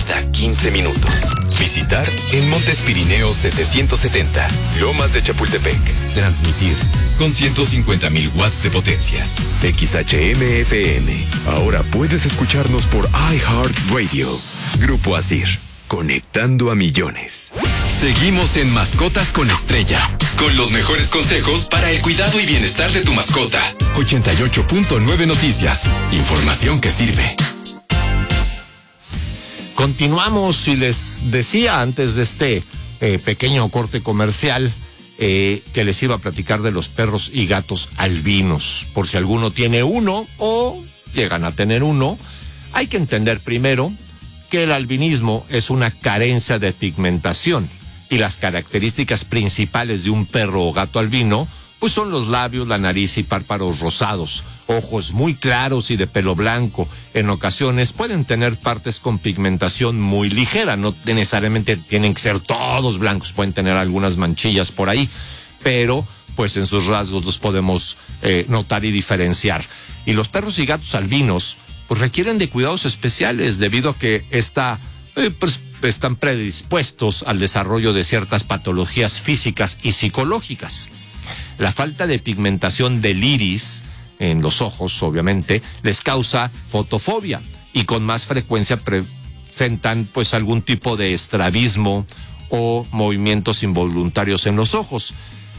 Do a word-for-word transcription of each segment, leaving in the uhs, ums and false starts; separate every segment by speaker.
Speaker 1: cada quince minutos. Visitar en Montes Pirineos setecientos setenta, Lomas de Chapultepec. Transmitir con ciento cincuenta mil watts de potencia. X H M F M. Ahora puedes escucharnos por iHeartRadio. Grupo Asir. Conectando a millones. Seguimos en Mascotas con Estrella, con los mejores consejos para el cuidado y bienestar de tu mascota. ochenta y ocho punto nueve Noticias. Información que sirve.
Speaker 2: Continuamos y les decía antes de este eh, pequeño corte comercial eh, que les iba a platicar de los perros y gatos albinos. Por si alguno tiene uno o llegan a tener uno, hay que entender primero que el albinismo es una carencia de pigmentación y las características principales de un perro o gato albino pues son los labios, la nariz y párpados rosados, ojos muy claros y de pelo blanco. En ocasiones pueden tener partes con pigmentación muy ligera, no necesariamente tienen que ser todos blancos, pueden tener algunas manchillas por ahí, pero pues en sus rasgos los podemos eh, notar y diferenciar. Y los perros y gatos albinos pues requieren de cuidados especiales debido a que esta, eh, pues, están predispuestos al desarrollo de ciertas patologías físicas y psicológicas. La falta de pigmentación del iris en los ojos, obviamente, les causa fotofobia y con más frecuencia presentan pues algún tipo de estrabismo o movimientos involuntarios en los ojos.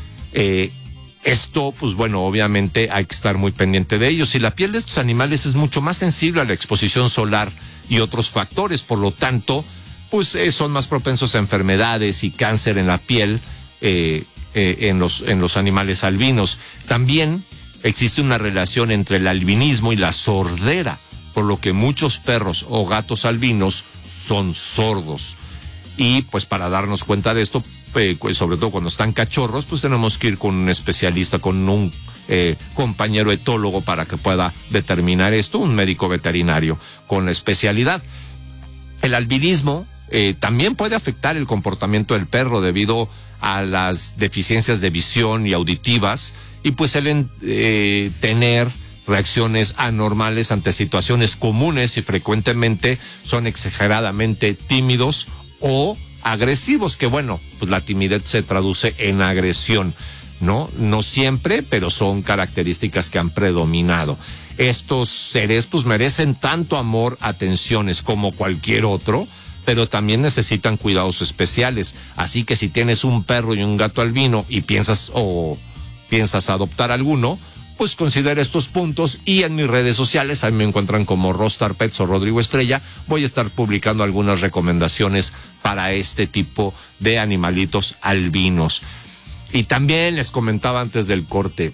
Speaker 2: Eh, Esto, pues bueno, obviamente hay que estar muy pendiente de ellos. Y la piel de estos animales es mucho más sensible a la exposición solar y otros factores. Por lo tanto, pues eh, son más propensos a enfermedades y cáncer en la piel eh, eh, en los, en los animales albinos. También existe una relación entre el albinismo y la sordera, por lo que muchos perros o gatos albinos son sordos. Y pues para darnos cuenta de esto, eh, sobre todo cuando están cachorros, pues tenemos que ir con un especialista, con un eh, compañero etólogo para que pueda determinar esto, un médico veterinario con la especialidad. El albinismo eh, también puede afectar el comportamiento del perro debido a las deficiencias de visión y auditivas, y pues el eh, tener reacciones anormales ante situaciones comunes y frecuentemente son exageradamente tímidos o agresivos, que bueno, pues la timidez se traduce en agresión, ¿no? No siempre, pero son características que han predominado. Estos seres pues merecen tanto amor, atenciones como cualquier otro, pero también necesitan cuidados especiales. Así que si tienes un perro y un gato albino y piensas o piensas adoptar alguno, pues considera estos puntos, y en mis redes sociales, ahí me encuentran como Rostar Pets o Rodrigo Estrella. Voy a estar publicando algunas recomendaciones para este tipo de animalitos albinos. Y también les comentaba antes del corte,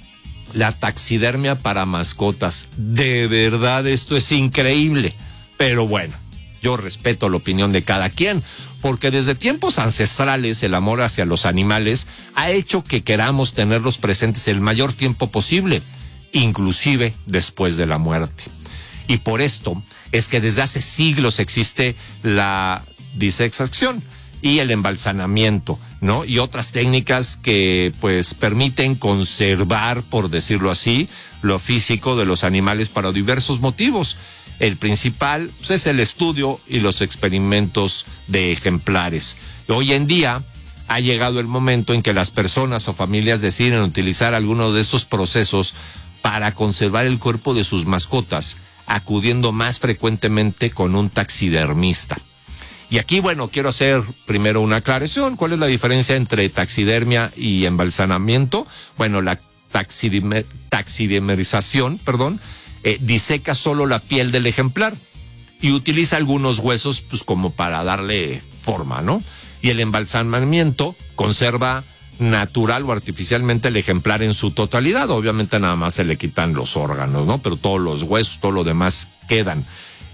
Speaker 2: la taxidermia para mascotas. De verdad, esto es increíble, pero bueno, yo respeto la opinión de cada quien, porque desde tiempos ancestrales el amor hacia los animales ha hecho que queramos tenerlos presentes el mayor tiempo posible, inclusive después de la muerte. Y por esto es que desde hace siglos existe la disección y el embalsamamiento, ¿no? Y otras técnicas que pues permiten conservar, por decirlo así, lo físico de los animales para diversos motivos. El principal pues, es el estudio y los experimentos de ejemplares. Hoy en día ha llegado el momento en que las personas o familias deciden utilizar alguno de estos procesos para conservar el cuerpo de sus mascotas, acudiendo más frecuentemente con un taxidermista. Y aquí, bueno, quiero hacer primero una aclaración. ¿Cuál es la diferencia entre taxidermia y embalsamamiento? Bueno, la taxidimer, taxidemerización, perdón, Eh, diseca solo la piel del ejemplar y utiliza algunos huesos pues como para darle forma, ¿no? Y el embalsamamiento conserva natural o artificialmente el ejemplar en su totalidad. Obviamente nada más se le quitan los órganos, ¿no? Pero todos los huesos, todo lo demás quedan.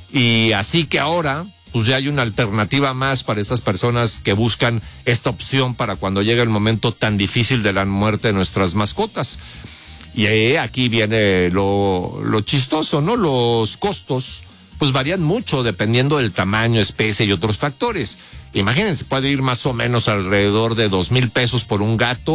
Speaker 2: Y así que ahora pues ya hay una alternativa más para esas personas que buscan esta opción para cuando llega el momento tan difícil de la muerte de nuestras mascotas. Y eh, aquí viene lo, lo chistoso, ¿no? Los costos pues varían mucho dependiendo del tamaño, especie y otros factores. Imagínense, puede ir más o menos alrededor de dos mil pesos por un gato